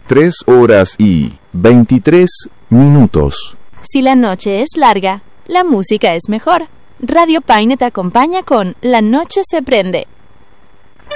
3 horas y 23 minutos. Si la noche es larga, la música es mejor. Radio Paine te acompaña con La Noche se prende.